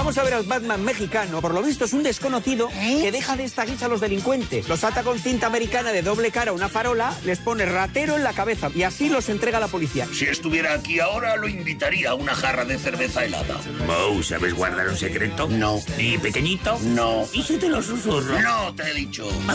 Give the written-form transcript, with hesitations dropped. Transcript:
Vamos a ver al Batman mexicano. Por lo visto es un desconocido que deja de esta guisa a los delincuentes. Los ata con cinta americana de doble cara a una farola, les pone ratero en la cabeza y así los entrega a la policía. Si estuviera aquí ahora, lo invitaría a una jarra de cerveza helada. Moe, ¿sabes guardar un secreto? No. ¿Y pequeñito? No. ¿Y si te lo susurro? No, te he dicho.